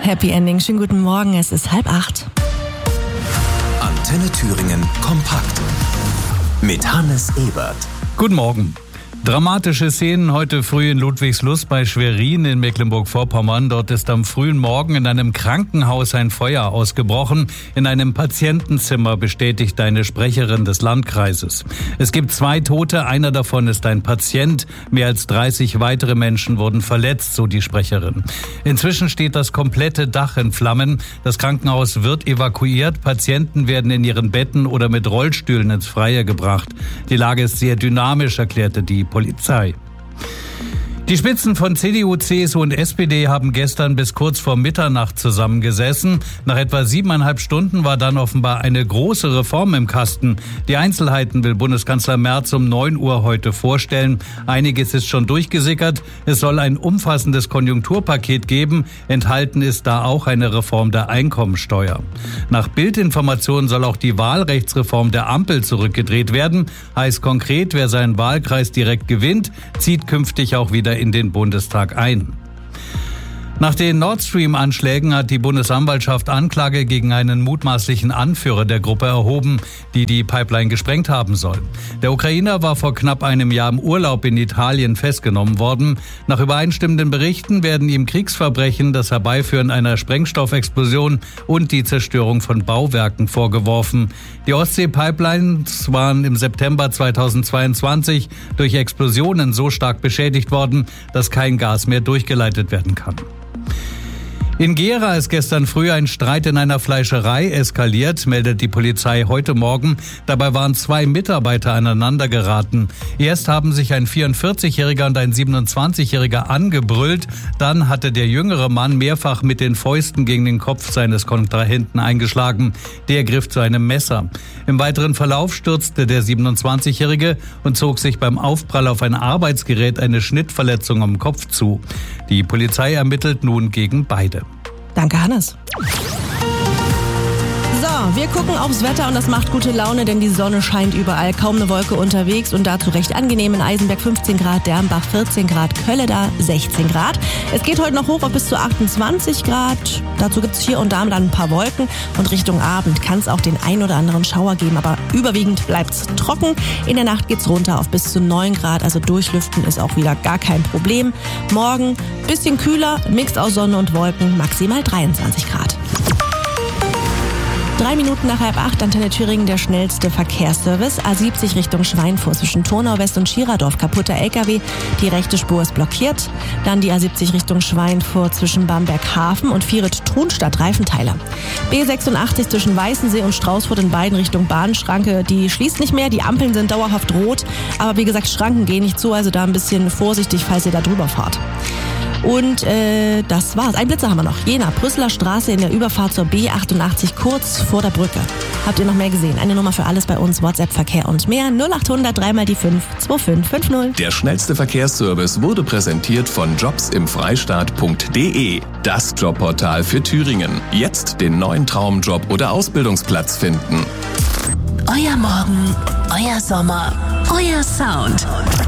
Happy Ending. Schönen guten Morgen, es ist 7:30. Antenne Thüringen kompakt mit Hannes Ebert. Guten Morgen. Dramatische Szenen heute früh in Ludwigslust bei Schwerin in Mecklenburg-Vorpommern. Dort ist am frühen Morgen in einem Krankenhaus ein Feuer ausgebrochen. In einem Patientenzimmer, bestätigt eine Sprecherin des Landkreises. Es gibt 2 Tote, einer davon ist ein Patient. Mehr als 30 weitere Menschen wurden verletzt, so die Sprecherin. Inzwischen steht das komplette Dach in Flammen. Das Krankenhaus wird evakuiert. Patienten werden in ihren Betten oder mit Rollstühlen ins Freie gebracht. Die Lage ist sehr dynamisch, erklärte die Polizei. Die Spitzen von CDU, CSU und SPD haben gestern bis kurz vor Mitternacht zusammengesessen. Nach etwa 7,5 Stunden war dann offenbar eine große Reform im Kasten. Die Einzelheiten will Bundeskanzler Merz um 9 Uhr heute vorstellen. Einiges ist schon durchgesickert. Es soll ein umfassendes Konjunkturpaket geben. Enthalten ist da auch eine Reform der Einkommensteuer. Nach Bildinformationen soll auch die Wahlrechtsreform der Ampel zurückgedreht werden. Heißt konkret, wer seinen Wahlkreis direkt gewinnt, zieht künftig auch wieder in den Bundestag ein. Nach den Nord Stream-Anschlägen hat die Bundesanwaltschaft Anklage gegen einen mutmaßlichen Anführer der Gruppe erhoben, die die Pipeline gesprengt haben soll. Der Ukrainer war vor knapp einem Jahr im Urlaub in Italien festgenommen worden. Nach übereinstimmenden Berichten werden ihm Kriegsverbrechen, das Herbeiführen einer Sprengstoffexplosion und die Zerstörung von Bauwerken vorgeworfen. Die Ostsee-Pipelines waren im September 2022 durch Explosionen so stark beschädigt worden, dass kein Gas mehr durchgeleitet werden kann. In Gera ist gestern früh ein Streit in einer Fleischerei eskaliert, meldet die Polizei heute Morgen. Dabei waren 2 Mitarbeiter aneinander geraten. Erst haben sich ein 44-Jähriger und ein 27-Jähriger angebrüllt. Dann hatte der jüngere Mann mehrfach mit den Fäusten gegen den Kopf seines Kontrahenten eingeschlagen. Der griff zu einem Messer. Im weiteren Verlauf stürzte der 27-Jährige und zog sich beim Aufprall auf ein Arbeitsgerät eine Schnittverletzung am Kopf zu. Die Polizei ermittelt nun gegen beide. Danke, Hannes. So, wir gucken aufs Wetter und das macht gute Laune, denn die Sonne scheint überall. Kaum eine Wolke unterwegs und dazu recht angenehm. In Eisenberg 15 Grad, Dernbach 14 Grad, Kölleda 16 Grad. Es geht heute noch hoch auf bis zu 28 Grad. Dazu gibt es hier und da dann ein paar Wolken. Und Richtung Abend kann es auch den ein oder anderen Schauer geben. Aber überwiegend bleibt es trocken. In der Nacht geht es runter auf bis zu 9 Grad. Also durchlüften ist auch wieder gar kein Problem. Morgen bisschen kühler, Mix aus Sonne und Wolken, maximal 23 Grad. 3 Minuten nach 7:30, Antenne Thüringen, der schnellste Verkehrsservice. A70 Richtung Schweinfurt zwischen Turnau West und Schiradorf. Kaputter LKW, die rechte Spur ist blockiert. Dann die A70 Richtung Schweinfurt zwischen Bamberg-Hafen und Vieret-Thunstadt, Reifenteiler. B86 zwischen Weißensee und Straußfurt in beiden Richtungen Bahnschranke. Die schließt nicht mehr, die Ampeln sind dauerhaft rot. Aber wie gesagt, Schranken gehen nicht zu, also da ein bisschen vorsichtig, falls ihr da drüber fahrt. Und das war's. Ein Blitzer haben wir noch. Jena, Brüsseler Straße in der Überfahrt zur B88 kurz vor der Brücke. Habt ihr noch mehr gesehen? Eine Nummer für alles bei uns, WhatsApp, Verkehr und mehr. 0800 3 mal die 5 2550. Der schnellste Verkehrsservice wurde präsentiert von jobsimfreistaat.de. Das Jobportal für Thüringen. Jetzt den neuen Traumjob oder Ausbildungsplatz finden. Euer Morgen, euer Sommer, euer Sound.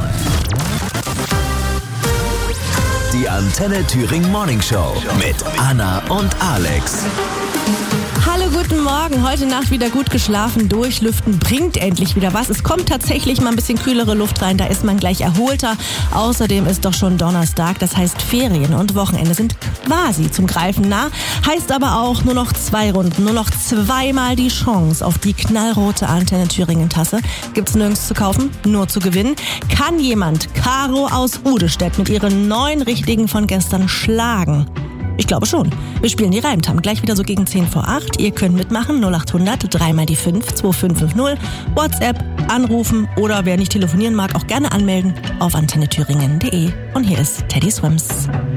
Die Antenne Thüringen Morning Show mit Anna und Alex. Hallo, guten Morgen. Heute Nacht wieder gut geschlafen. Durchlüften bringt endlich wieder was. Es kommt tatsächlich mal ein bisschen kühlere Luft rein. Da ist man gleich erholter. Außerdem ist doch schon Donnerstag. Das heißt, Ferien und Wochenende sind quasi zum Greifen nah. Heißt aber auch nur noch 2 Runden. Nur noch 2-mal die Chance auf die knallrote Antenne Thüringen Tasse. Gibt's nirgends zu kaufen, nur zu gewinnen. Kann jemand Caro aus Udestedt mit ihren 9 Richtigen von gestern schlagen? Ich glaube schon. Wir spielen die Reimtam gleich wieder so gegen 10 vor 8. Ihr könnt mitmachen, 0800 3 mal die 5 2550. WhatsApp, anrufen oder wer nicht telefonieren mag, auch gerne anmelden auf antennethüringen.de. Und hier ist Teddy Swims.